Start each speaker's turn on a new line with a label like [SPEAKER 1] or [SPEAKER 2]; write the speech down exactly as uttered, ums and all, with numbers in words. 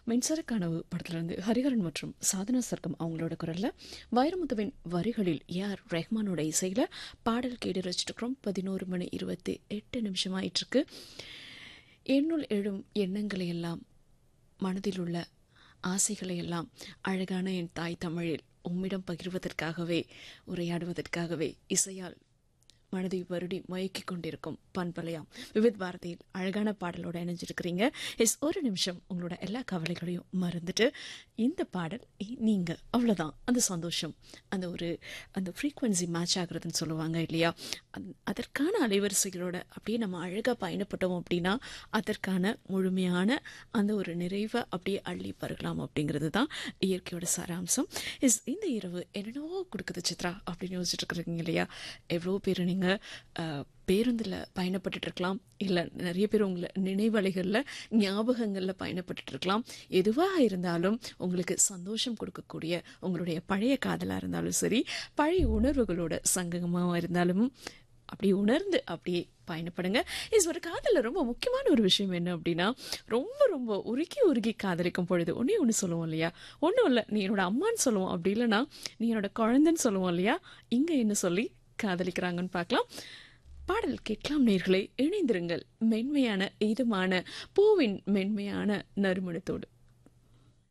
[SPEAKER 1] மின்சார கனவு படத்திலிருந்து ஹரிஹரன் மற்றும் சாதனா சர்க்கம் அவங்களோட குரல்ல வைரமுத்துவின் வரிகளில் ஏஆர் ரஹ்மானோட இசையில பாடல் கேட்டு ரசிச்சுட்டு இருக்கிறோம். பதினோரு மணி இருபத்தி எட்டு நிமிஷம் ஆயிட்டு இருக்கு. என்னுள் எழும் எண்ணங்களை எல்லாம், மனதில் உள்ள ஆசைகளை எல்லாம் அழகான என் தாய் தமிழில் உம்மிடம் பகிர்வதற்காகவே, உரையாடுவதற்காகவே இசையால் மனதை வருடி மயக்கிக் கொண்டிருக்கும் பண்பலையாம் விவித் பாரதியில் அழகான பாடலோட இணைஞ்சிருக்கிறீங்க. எஸ் ஒரு நிமிஷம் உங்களோட எல்லா கவலைகளையும் மறந்துட்டு இந்த பாடல் நீங்க அவ்வளோதான். அந்த சந்தோஷம், அந்த ஒரு அந்த ஃப்ரீக்வன்சி மேட்ச் ஆகுறதுன்னு சொல்லுவாங்க இல்லையா, அதற்கான அலைவரிசைகளோட அப்படியே நம்ம அழகாக பயணப்பட்டோம் அப்படின்னா அதற்கான முழுமையான அந்த ஒரு நிறைவை அப்படியே அள்ளி பருகலாம் அப்படிங்கிறது தான் இயற்கையோட சாராம்சம். எஸ் இந்த இரவு என்னென்னவோ கொடுக்குது சித்ரா அப்படின்னு யோசிச்சுட்டு இருக்கிறீங்க இல்லையா. எவ்வளோ பேர் நீங்கள் பேருந்தில் பயணப்பட்டு இருக்கலாம், இல்லை நிறைய பேர் உங்களை நினைவலைகளில் ஞாபகங்களில் பயணப்பட்டு இருக்கலாம். எதுவாக இருந்தாலும் உங்களுக்கு சந்தோஷம் கொடுக்கக்கூடிய உங்களுடைய பழைய காதலாக இருந்தாலும் சரி, பழைய உணர்வுகளோட சங்கமாக இருந்தாலும் அப்படி உணர்ந்து அப்படியே பயணப்படுங்க. இது ஒரு காதலில் ரொம்ப முக்கியமான ஒரு விஷயம் என்ன அப்படின்னா, ரொம்ப ரொம்ப உருக்கி உருகி காதலிக்கும் பொழுது ஒன்னே ஒன்று சொல்லுவோம் இல்லையா, ஒன்றும் இல்லை நீ என்னோட அம்மான்னு சொல்லுவோம், அப்படி இல்லைன்னா நீ என்னோட குழந்தைன்னு சொல்லுவோம் இல்லையா. இங்கே என்ன சொல்லி காதலிக்கிறாங்கன்னு பார்க்கலாம். பாடல் கேட்கலாம் நேயர்களே, இணைந்திருங்கள் மென்மையான இதமான பூவின் மென்மையான நறுமணத்தோடு.